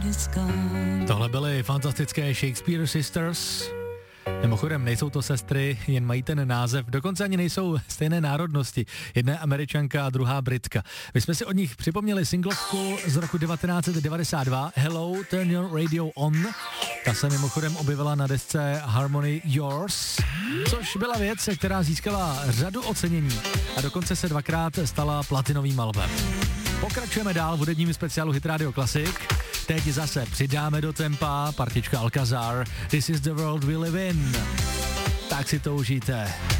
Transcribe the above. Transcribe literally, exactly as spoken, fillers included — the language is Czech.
Tohle byly fantastické Shakespeare Sisters. Mimochodem, nejsou to sestry, jen mají ten název, dokonce ani nejsou stejné národnosti. Jedna je Američanka a druhá Britka. My jsme si od nich připomněli singlovku z roku devatenáct set devadesát dva, Hello, Turn Your Radio On. Ta se mimochodem objevila na desce Harmony Yours, což byla věc, která získala řadu ocenění a dokonce se dvakrát stala platinovým albem. Pokračujeme dál v hudebním speciálu Hit Radio Classic. Teď zase přidáme do tempa partička Alcazar. This is the world we live in. Tak si to užijte.